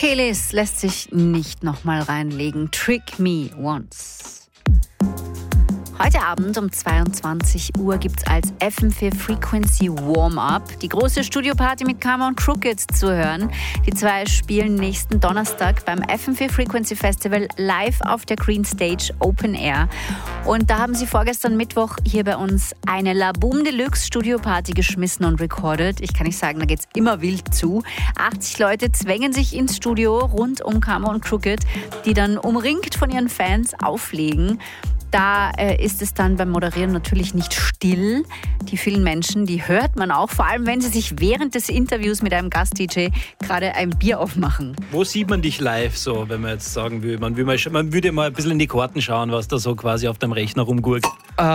Kelis lässt sich nicht nochmal reinlegen. Trick Me Once. Heute Abend um 22 Uhr gibt es als FM4 Frequency Warm-Up die große Studioparty mit Karma und Crooked zu hören. Die zwei spielen nächsten Donnerstag beim FM4 Frequency Festival live auf der Green Stage Open Air. Und da haben sie vorgestern Mittwoch hier bei uns eine La Boom Deluxe Studioparty geschmissen und recorded. Ich kann nicht sagen, da geht's immer wild zu. 80 Leute zwängen sich ins Studio rund um Karma und Crooked, die dann umringt von ihren Fans auflegen. Da ist es dann beim Moderieren natürlich nicht still. Die vielen Menschen, die hört man auch, vor allem wenn sie sich während des Interviews mit einem Gast-DJ gerade ein Bier aufmachen. Wo sieht man dich live so, wenn man jetzt sagen will? Man würde mal ein bisschen in die Karten schauen, was da so quasi auf dem Rechner rumgurkt. Ich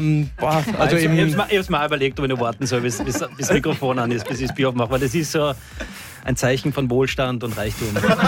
hab's mal überlegt, ob ich noch warten soll, bis das Mikrofon an ist, bis ich das Bier aufmache, weil das ist so ein Zeichen von Wohlstand und Reichtum.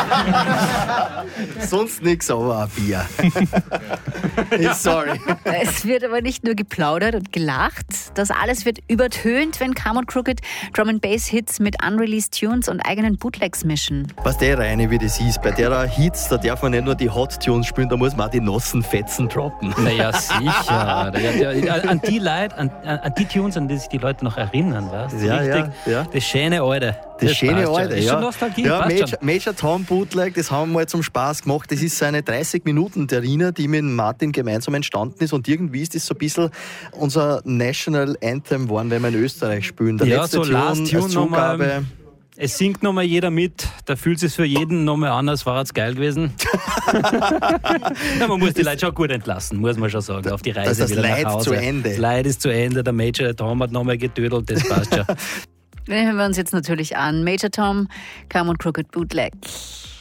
Sonst nichts, aber ein Bier. Sorry. Es wird aber nicht nur geplaudert und gelacht. Das alles wird übertönt, wenn Karma und Crooked Drum and Bass Hits mit unreleased Tunes und eigenen Bootlegs mischen. Was der reine, wie das ist, bei der Hits, da darf man nicht nur die Hot Tunes spielen, da muss man auch die nassen Fetzen droppen. Naja, sicher. An die Leute, an die Tunes, an die sich die Leute noch erinnern, weißt du? Ja. Das schöne Alte. Das schöne Alte, ist ja. schon Nostalgie, ja, Major Tom Bootleg, das haben wir mal zum Spaß gemacht. Das ist so eine 30-Minuten-Terrine, die mit Martin gemeinsam entstanden ist. Und irgendwie ist das so ein bisschen unser National Anthem geworden, wenn wir in Österreich spielen. Der letzte so Last Tune Zugabe. Es singt nochmal jeder mit, da fühlt es für jeden nochmal an, als war es geil gewesen. Ja, man muss die Leute schon gut entlassen, muss man schon sagen, auf die Reise das wieder Leid nach Hause. Zu Ende. Das Leid ist zu Ende, der Major Tom hat nochmal getödelt, das passt schon. Den hören wir uns jetzt natürlich an. Major Tom, Karma und Crooked Bootleg.